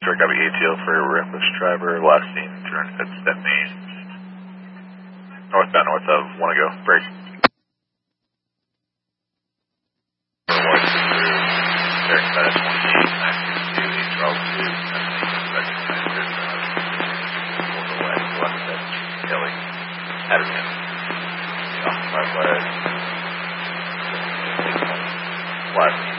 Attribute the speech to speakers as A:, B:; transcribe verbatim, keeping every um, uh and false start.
A: Sure, copy A T L for a reckless driver, last seen turn at Stepney. Northbound north of Wanna Go, break. Derek Pettis, twenty-eight, nine two two, eight twelve two, second manager, pulled away, left edge, Kelly, Adrian, off my west, left.